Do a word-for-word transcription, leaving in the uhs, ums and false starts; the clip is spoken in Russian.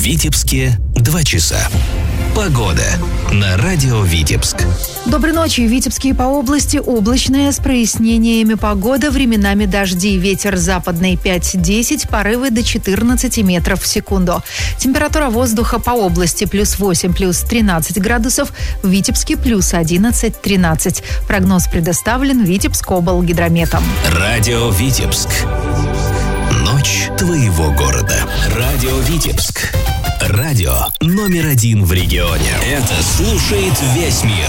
Витебске два часа. Погода на радио Витебск. Доброй ночи. В Витебске и по области облачная, с прояснениями погода, временами дожди, ветер западный пять-десять, порывы до четырнадцати метров в секунду. Температура воздуха по области плюс восемь, плюс тринадцать градусов, в Витебске плюс одиннадцать-тринадцать. Прогноз предоставлен Витебскоблгидрометом. Радио Витебск. Ночь твоего города. Радио Витебск. Радио номер один в регионе. Это слушает весь мир.